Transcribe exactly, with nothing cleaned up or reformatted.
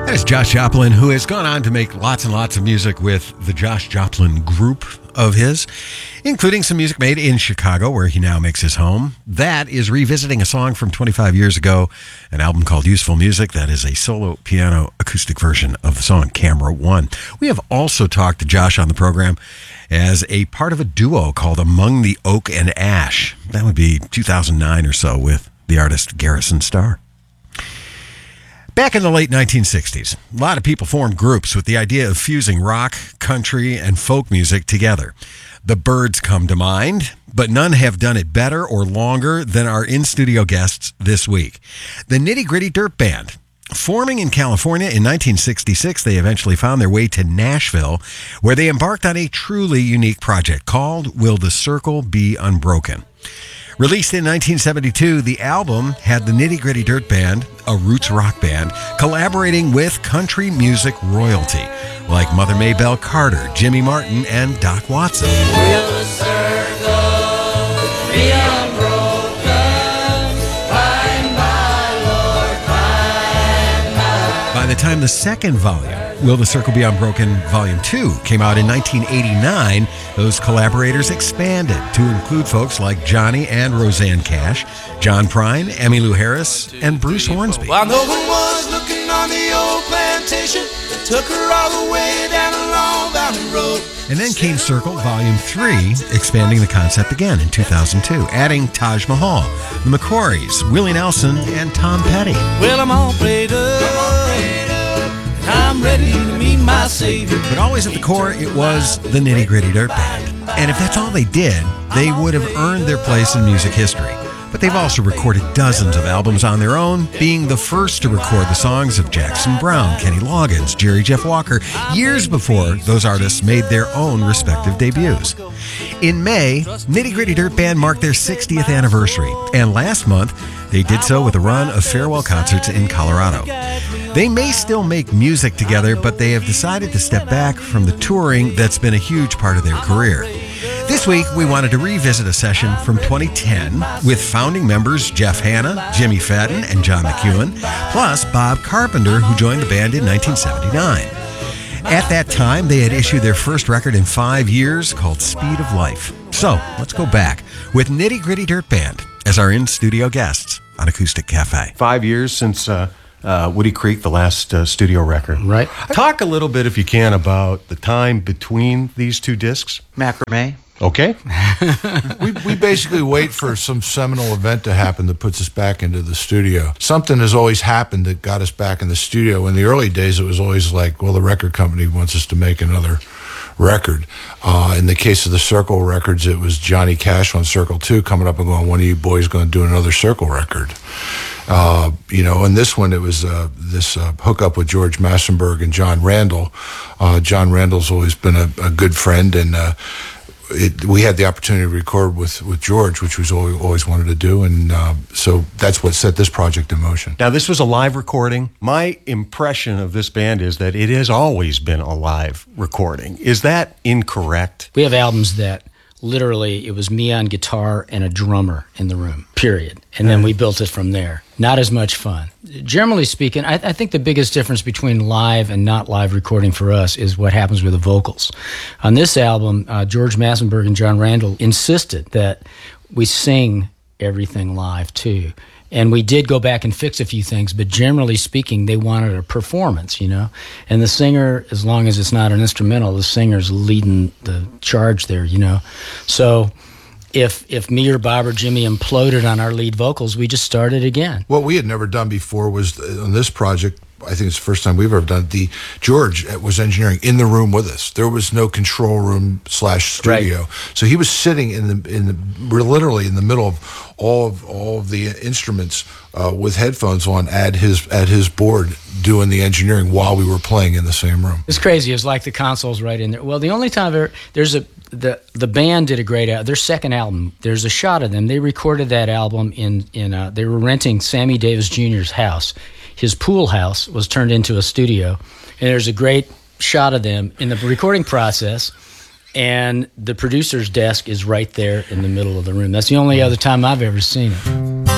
That is Josh Joplin, who has gone on to make lots and lots of music with the Josh Joplin group of his, including some music made in Chicago, where he now makes his home. That is revisiting a song from twenty-five years ago, an album called Useful Music. That is a solo piano acoustic version of the song Camera One. We have also talked to Josh on the program as a part of a duo called Among the Oak and Ash. That would be two thousand nine or so with the artist Garrison Starr. Back in the late nineteen sixties, a lot of people formed groups with the idea of fusing rock, country, and folk music together. The Byrds come to mind, but none have done it better or longer than our in-studio guests this week. The Nitty Gritty Dirt Band. Forming in California in nineteen sixty-six, they eventually found their way to Nashville, where they embarked on a truly unique project called Will the Circle Be Unbroken? Released in nineteen seventy-two, the album had the Nitty Gritty Dirt Band, a roots rock band, collaborating with country music royalty like Mother Maybelle Carter, Jimmy Martin, and Doc Watson. Will the circle be unbroken? By my Lord, by my. By the time the second volume, Will the Circle Be Unbroken Volume two, came out in nineteen eighty-nine, those collaborators expanded to include folks like Johnny and Roseanne Cash, John Prine, Emmylou Harris, and Bruce Hornsby. While no one was looking on the old plantation, took her all the way down a long valley road. And then came Circle Volume three, expanding the concept again in two thousand two, adding Taj Mahal, the McCourys, Willie Nelson, and Tom Petty. Well, I'm all prayed up. I'm ready to meet my Savior. But always at the core, it was the Nitty Gritty Dirt Band. And if that's all they did, they would have earned their place in music history. But they've also recorded dozens of albums on their own, being the first to record the songs of Jackson Browne, Kenny Loggins, Jerry Jeff Walker, years before those artists made their own respective debuts. In May, Nitty Gritty Dirt Band marked their sixtieth anniversary, and last month, they did so with a run of farewell concerts in Colorado. They may still make music together, but they have decided to step back from the touring that's been a huge part of their career. This week, we wanted to revisit a session from twenty ten with founding members Jeff Hanna, Jimmy Fadden, and John McEwen, plus Bob Carpenter, who joined the band in nineteen seventy-nine. At that time, they had issued their first record in five years called Speed of Life. So, let's go back with Nitty Gritty Dirt Band as our in-studio guests on Acoustic Cafe. Five years since uh, uh, Woody Creek, the last uh, studio record. Right. Talk a little bit, if you can, about the time between these two discs. Macrame. Okay. we we basically wait for some seminal event to happen that puts us back into the studio. Something has always happened that got us back in the studio. In the early days, it was always like, well, the record company wants us to make another record. Uh, in the case of the Circle records, it was Johnny Cash on Circle two coming up and going, one of you boys going to do another Circle record. Uh, you know, and this one, it was uh, this uh, hookup with George Massenburg and John Randall. Uh, John Randall's always been a, a good friend, and uh, It, we had the opportunity to record with, with George, which we always, always wanted to do, and uh, so that's what set this project in motion. Now, this was a live recording. My impression of this band is that it has always been a live recording. Is that incorrect? We have albums that literally it was me on guitar and a drummer in the room, period. And then we built it from there. Not as much fun. Generally speaking, I, I think the biggest difference between live and not live recording for us is what happens with the vocals. On this album, uh, George Massenburg and John Randall insisted that we sing everything live too. And we did go back and fix a few things, but generally speaking, they wanted a performance, you know? And the singer, as long as it's not an instrumental, the singer's leading the charge there, you know? So if if me or Bob or Jimmy imploded on our lead vocals, we just started again. What we had never done before was, uh, on this project, I think it's the first time we've ever done it, the George was engineering in the room with us. There was no control room slash studio. Right. So he was sitting in the in the literally in the middle of all of all of the instruments uh, with headphones on at his at his board doing the engineering while we were playing in the same room. It's crazy. It's like the console's right in there. Well, the only time I've ever, there's a the the band did a great album. Their second album, there's a shot of them. They recorded that album in in uh, they were renting Sammy Davis Junior's house. His pool house was turned into a studio, and there's a great shot of them in the recording process, and the producer's desk is right there in the middle of the room. That's the only other time I've ever seen it.